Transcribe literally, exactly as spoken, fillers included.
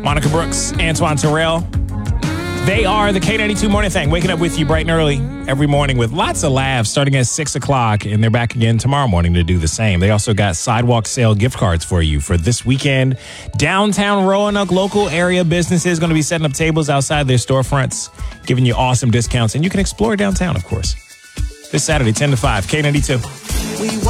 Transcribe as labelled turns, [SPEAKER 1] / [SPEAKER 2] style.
[SPEAKER 1] Monica Brooks, Antoine Terrell. They are the K ninety-two Morning Thing, waking up with you bright and early every morning with lots of laughs starting at six o'clock, and they're back again tomorrow morning to do the same. They also got sidewalk sale gift cards for you for this weekend. Downtown Roanoke, local area businesses going to be setting up tables outside their storefronts, giving you awesome discounts, and you can explore downtown, of course. This Saturday, ten to five, K ninety-two. We